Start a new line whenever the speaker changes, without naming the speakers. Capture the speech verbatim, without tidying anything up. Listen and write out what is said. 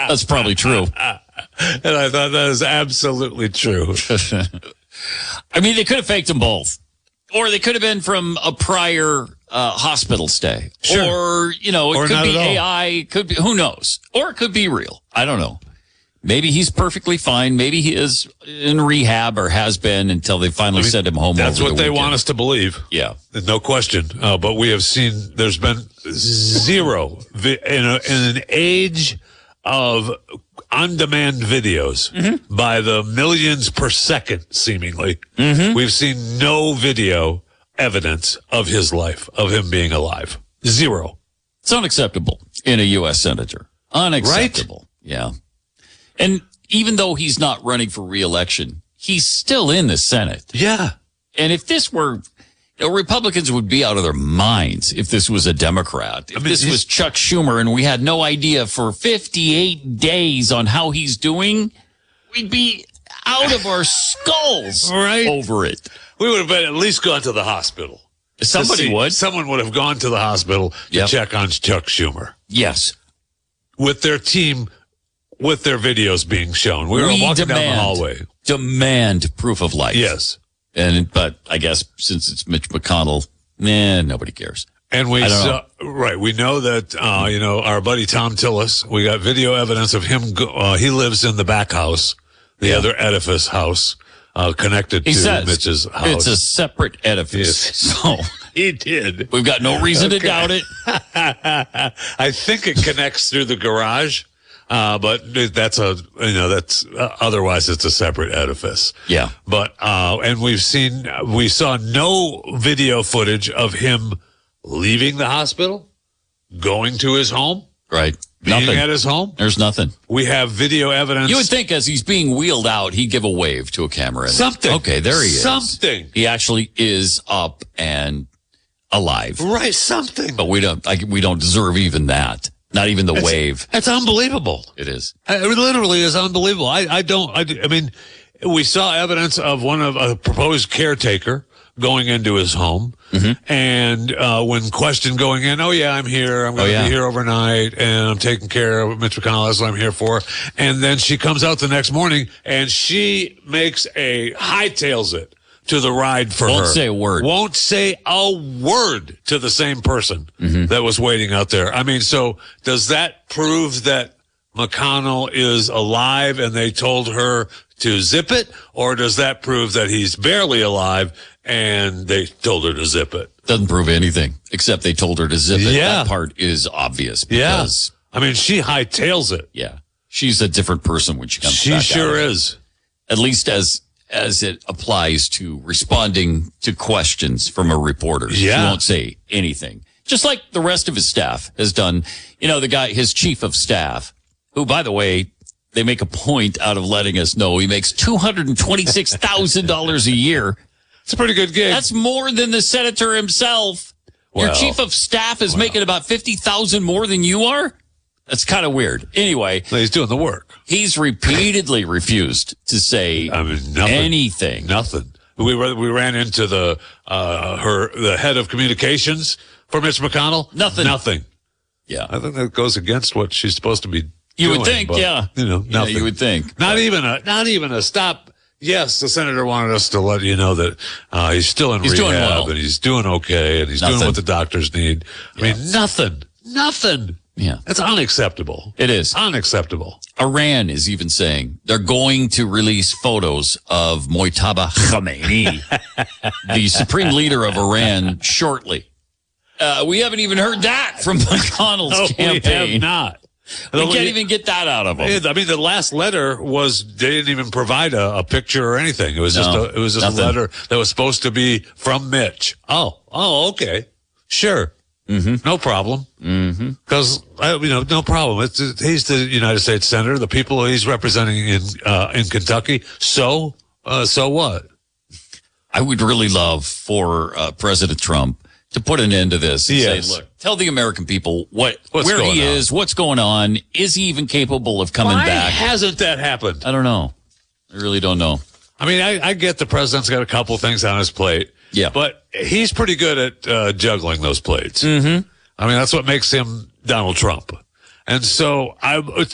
That's probably true.
And I thought that is absolutely true.
I mean, they could have faked them both. Or they could have been from a prior uh, hospital stay.
Sure.
Or, you know, it
Or
could
not
be
at all.
A I. It could be, who knows? Or it could be real. I don't know. Maybe he's perfectly fine. Maybe he is in rehab or has been until they finally
I mean,
send him home.
That's
over
what
the
they
weekend.
want us to believe.
Yeah.
No question. Uh, but we have seen there's been zero vi- in, a, in an age of on-demand videos mm-hmm. by the millions per second, seemingly. Mm-hmm. We've seen no video evidence of his life, of him being alive. Zero.
It's unacceptable in a U S senator. Unacceptable. Right? Yeah. And even though he's not running for re-election, he's still in the Senate.
Yeah.
And if this were, you know, Republicans would be out of their minds if this was a Democrat. If I mean, this was Chuck Schumer and we had no idea for fifty-eight days on how he's doing, we'd be out of our skulls
right.
over it.
We would have been at least gone to the hospital.
Somebody would.
Someone would have gone to the hospital to
yep.
check on Chuck Schumer.
Yes.
With their team, with their videos being shown. We were
we
walking
demand,
down the hallway.
Demand proof of life.
Yes.
And, but I guess since it's Mitch McConnell, nah, nobody cares.
And we saw, right, we know that, uh, you know, our buddy Tom Tillis, we got video evidence of him. Go, uh, he lives in the back house, the yeah. other edifice house, uh, connected
he
to
says
Mitch's house.
It's a separate edifice.
Yes.
So
he did.
We've got no reason okay. to doubt it.
I think it connects through the garage. Uh, but that's a, you know, that's, uh, otherwise it's a separate edifice.
Yeah.
But, uh, and we've seen, we saw no video footage of him leaving the hospital, going to his home.
Right.
Being
nothing.
at his home.
There's nothing.
We have video evidence.
You would think as he's being wheeled out, he'd give a wave to a camera.
Something.
Okay, there he is.
Something.
He actually is up and alive.
Right, something.
But we don't, I, we don't deserve even that. Not even the
it's,
wave.
It's unbelievable.
It is.
It literally is unbelievable. I, I don't, I, I mean, we saw evidence of one of a proposed caretaker going into his home. Mm-hmm. And, uh, when questioned going in, oh yeah, I'm here. I'm going to oh, yeah. be here overnight and I'm taking care of Mitch McConnell. That's what I'm here for. And then she comes out the next morning and she makes a hightails it to the ride for
Won't
her.
Won't say a word.
Won't say a word to the same person mm-hmm. that was waiting out there. I mean, so does that prove that McConnell is alive and they told her to zip it? Or does that prove that he's barely alive and they told her to zip it?
Doesn't prove anything, except they told her to zip it.
Yeah.
That part is obvious. Because,
yeah. I mean, she hightails it.
Yeah. She's a different person when she comes
she
back
sure
out.
is.
At least as as it applies to responding to questions from a reporter.
Yeah.
She won't say anything. Just like the rest of his staff has done. You know, the guy, his chief of staff, who, by the way, they make a point out of letting us know he makes two hundred twenty-six thousand dollars a year.
It's a pretty good gig.
That's more than the senator himself. Well, your chief of staff is well. making about fifty thousand dollars more than you are? That's kind of weird. Anyway.
Well, he's doing the work.
He's repeatedly refused to say
I mean, nothing,
anything.
Nothing. We were, we ran into the, uh, her, the head of communications for Mitch McConnell.
Nothing.
Nothing.
Yeah.
I think that goes against what she's supposed to be
You
doing,
would think,
but,
yeah.
You know, nothing.
Yeah, you would think.
Not even a, not even a stop. Yes, the senator wanted us to let you know that, uh, he's still in
he's
rehab
doing well.
and he's doing okay and he's
nothing.
doing what the doctors need. I
yeah.
mean, nothing. Nothing.
Yeah.
That's unacceptable.
It is.
Unacceptable.
Iran is even saying they're going to release photos of Mojtaba Khamenei, the supreme leader of Iran, shortly. Uh, we haven't even heard that from McConnell's
no,
campaign.
We have not.
We can't even get that out of them.
I mean, the last letter was, they didn't even provide a, a picture or anything. It was
no,
just a, it was just
nothing.
a letter that was supposed to be from Mitch. Oh, oh, okay. Sure.
Mm-hmm.
No problem.
Mm-hmm.
Cause, you know, no problem. It's, he's the United States Senator, the people he's representing in, uh, in Kentucky. So, uh, so what?
I would really love for, uh, President Trump to put an end to this and
yes.
say, look, tell the American people what,
what's
where he
on?
is, what's going on. Is he even capable of coming
Why
back?
hasn't that happened?
I don't know. I really don't know.
I mean, I, I get the president's got a couple things on his plate.
Yeah.
But he's pretty good at, uh, juggling those plates.
Mm-hmm.
I mean, that's what makes him Donald Trump. And so I,